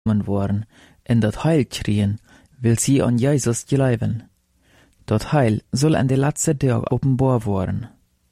worden, in dat Heil kriegen, will sie an Jesus glauben. Dat Heil soll an de letzte Tag offenbar worden.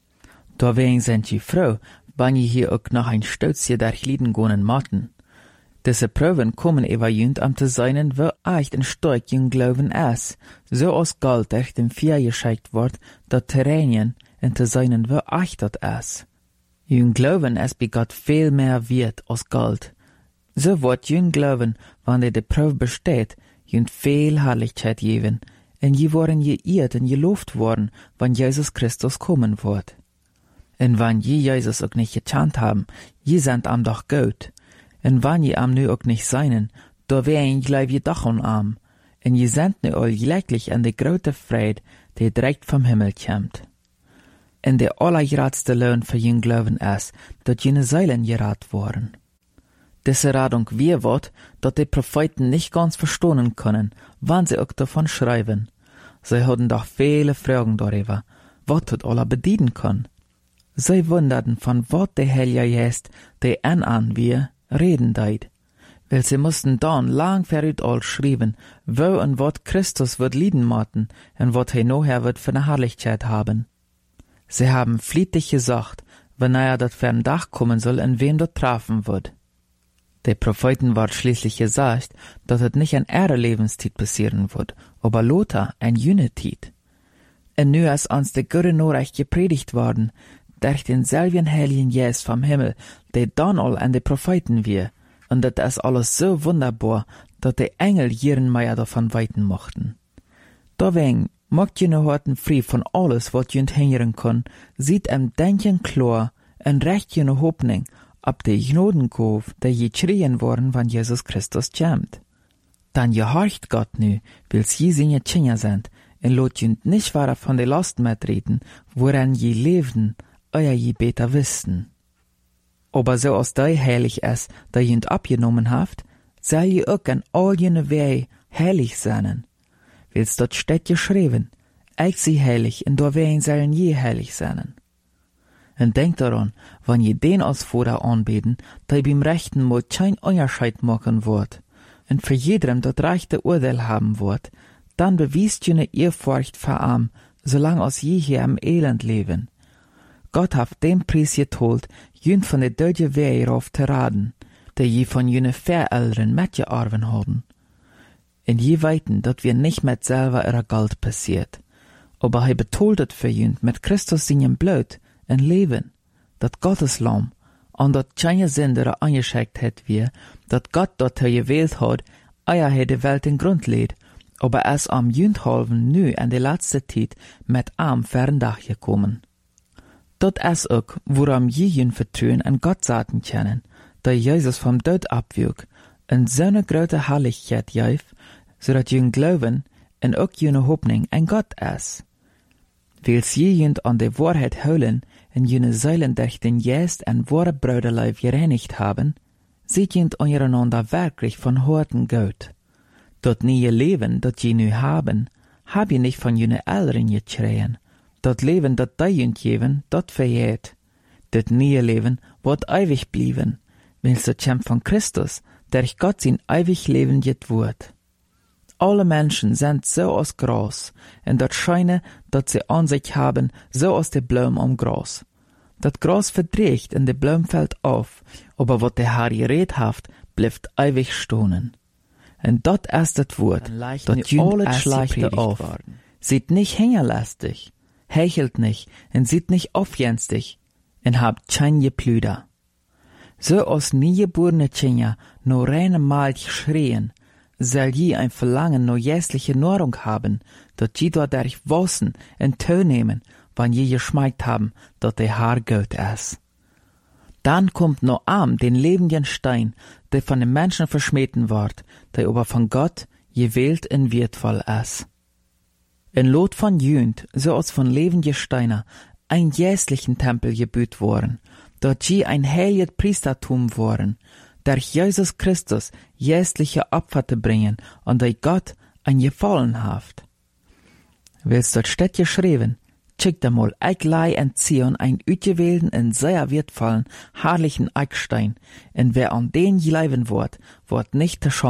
Deswegen sind je froh, wenn je hier auch noch ein Stützchen durchlieden können matten. Diese Proben kommen über jünd am zu sein, wo echt ein stark jung Glauben ist, so als Gold durch dem Vier geschickt wird, dat Terrenien in zu sein, wo echt dat ist. Jung Glauben ist bei Gott viel mehr wert als Gold. So wird jung Glauben, wenn de Probe besteht, jünd viel Herrlichkeit geben, und je worden geirrt und gelobt worden, wenn Jesus Christus kommen wird. Und wenn je Jesus auch nicht gekannt haben, je sind am doch gut. Und wenn je am nu auch nicht seinen, da wären gleich je doch an am. Und je sind nu all gleichlich an de grote Freude, die direkt vom Himmel kommt. Und der allergradste Lohn für jung Glauben ist, dat jene Seilen gerat worden. Diese Radung wir wird, dat die Propheten nicht ganz verstehen können, wann sie auch davon schreiben. Sie hatten doch viele Fragen darüber, was das alle bedienen kann. Sie wunderten, von was der Heilige Geist, der an wir, reden deit. Weil sie mussten dann lang verrückt all schreiben, wo und wat Christus wird lieden maten, und wat nachher wird für eine Herrlichkeit haben. Sie haben flietig gesagt, wenn dat für ein Dach kommen soll, und wem dort treffen wird. Der Propheten ward schließlich gesagt, dass es nicht an ihrer Lebenszeit passieren wird, aber Lothar ein Jünetit. Und nu ist uns der gute Nachricht gepredigt worden, durch denselben Heiligen Geist vom Himmel, der dann all an die Propheten wir, und das ist alles so wunderbar, dass die Engel ihren Meier davon weiten mochten. Deswegen mag jene Horten frei von alles, was jünd hingern kann, sieht Denken klar und recht jene Hoffnung, ab de Gnodengabe, der je schrien worden, wann Jesus Christus kommt. Dann gehorcht Gott nu, weil sie seine Kinder sind, und lot jünd nicht wahre von de Last mitreden, woran je lebten, euer je beter wüssten. Aber so als dei heilig ist, da jünd abgenommen haft, soll je auch an all jene Wege heilig sein. Weil's dort steht geschrieben, ich sie heilig, und da Wegen sollen je heilig sein. Und denkt daran, wenn je den als Vater anbeten, da beim rechten Mal kein Unterscheid machen wird, und für jedem das rechte Urteil haben wird, dann bewiest jene Ehrfurcht vor ihm, solange als je hier im Elend leben. Gott hat den Preis geteilt, jün von der deutschen Wehe rauf zu raden, der je von jene Verälteren mitgearbeitet haben. Und je weiten, dat wir nicht mit selber ihrer Geld passiert, aber er betoltet für jün mit Christus seinem Blut, ein Leben, dat Gottes Lamm, und dat keine Sünder angeschickt hat wir, dat Gott dort gewählt hat, er die Welt in Grund lädt, aber es am Jündhalven nu an der letzte Zeit mit am Ferndach gekommen. Dat ist auch, woran je jün vertrauen an Gott sagen können, da Jesus vom Tod abwürg, und so eine große Herrlichkeit gab, so dat jün glauben, und auch jüne Hoffnung an Gott ist. Weil sie jünd an der Wahrheit holen, und jene Säulen durch den Geist und wahre Brüderleib gereinigt haben, sieht jünd untereinander wirklich von Horten gut. Dat neue Leben, dat je nu haben, hab je nicht von jene Eltern geschrien. Dat Leben, dat die jünd geben, dat verjährt. Dat neue Leben wird ewig blieben, weil so kommt von Christus, durch Gott sein ewig Leben jet wird. Alle Menschen sind so aus Gras, und dat scheine, dat sie an sich haben, so aus de Blum am Gras. Dat Gras verdreht und de Blum fällt auf, aber wat der Herr geredet haft, bleibt ewig stohnen. Und dat ist das Wort, dat jünd alles schlechte auf. Sieht nicht hängerlastig, hechelt nicht, und sieht nicht aufjenstig, und habt kein Geplüder. So aus nie geborene Kinder nur reine Mal schreien, soll je ein Verlangen nach jässliche Nahrung haben, dat je dadurch wassen und Tö nehmen, wann je geschmeckt haben, dat der Herr gut ist. Dann kommt noch am den lebenden Stein, der von den Menschen verschmähten ward, der aber von Gott gewählt und wertvoll ist. In Lot von Jünd, so als von lebenden Steiner, ein jässlichen Tempel gebüht worden, dort je ein heiliges Priestertum worden, durch Jesus Christus jässliche Opfer zu bringen und der Gott ein Gefallen haft. Willst dort steht geschrieben, Checkt einmal, ich lei in Zion ein utgewählten und sehr wertvollen, herrlichen Eckstein, und wer an den gleiben wird nicht